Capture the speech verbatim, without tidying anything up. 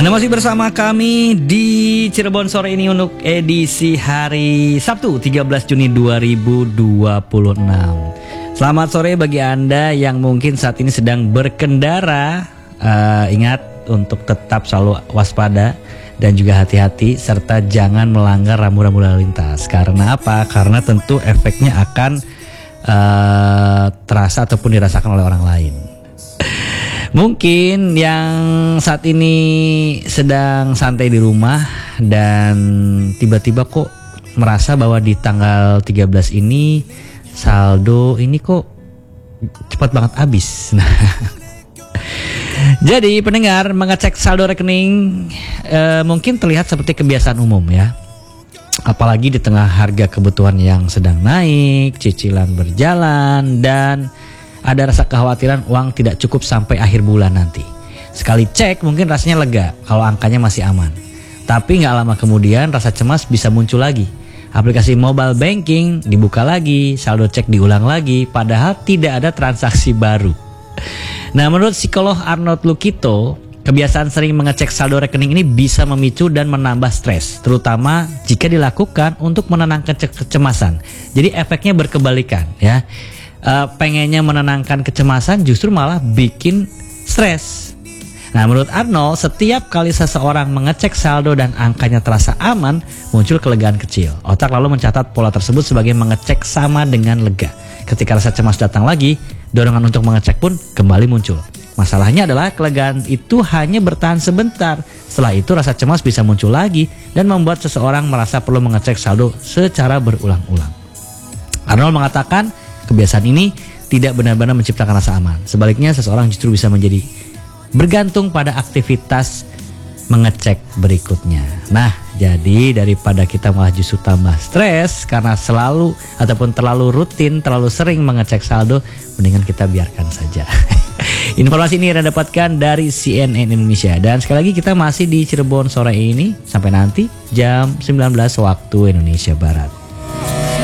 Anda masih bersama kami di Cirebon sore ini untuk edisi hari Sabtu tiga belas Juni dua ribu dua puluh enam. Selamat sore bagi Anda yang mungkin saat ini sedang berkendara. uh, Ingat untuk tetap selalu waspada dan juga hati-hati, serta jangan melanggar rambu-rambu lalu lintas. Karena apa? Karena tentu efeknya akan uh, terasa ataupun dirasakan oleh orang lain. Mungkin yang saat ini sedang santai di rumah dan tiba-tiba kok merasa bahwa di tanggal tiga belas ini saldo ini kok cepat banget habis. Nah, jadi pendengar, mengecek saldo rekening eh, mungkin terlihat seperti kebiasaan umum ya. Apalagi di tengah harga kebutuhan yang sedang naik, cicilan berjalan, dan ada rasa kekhawatiran uang tidak cukup sampai akhir bulan nanti. Sekali cek mungkin rasanya lega kalau angkanya masih aman. Tapi gak lama kemudian rasa cemas bisa muncul lagi. Aplikasi mobile banking dibuka lagi, saldo cek diulang lagi, padahal tidak ada transaksi baru. Nah, menurut psikolog Arnold Lukito, kebiasaan sering mengecek saldo rekening ini bisa memicu dan menambah stres, terutama jika dilakukan untuk menenangkan kecemasan. Jadi efeknya berkebalikan ya. Uh, pengennya menenangkan kecemasan justru malah bikin stres. Nah, menurut Arnold, setiap kali seseorang mengecek saldo dan angkanya terasa aman, muncul kelegaan kecil. Otak lalu mencatat pola tersebut sebagai mengecek sama dengan lega. Ketika rasa cemas datang lagi, dorongan untuk mengecek pun kembali muncul. Masalahnya adalah kelegaan itu hanya bertahan sebentar. Setelah itu rasa cemas bisa muncul lagi dan membuat seseorang merasa perlu mengecek saldo secara berulang-ulang. Arnold mengatakan, kebiasaan ini tidak benar-benar menciptakan rasa aman. Sebaliknya, seseorang justru bisa menjadi bergantung pada aktivitas mengecek berikutnya. Nah, jadi daripada kita malah justru tambah stres karena selalu ataupun terlalu rutin, terlalu sering mengecek saldo, mendingan kita biarkan saja. Informasi ini Anda dapatkan dari C N N Indonesia. Dan sekali lagi kita masih di Cirebon sore ini sampai nanti jam sembilan belas waktu Indonesia Barat.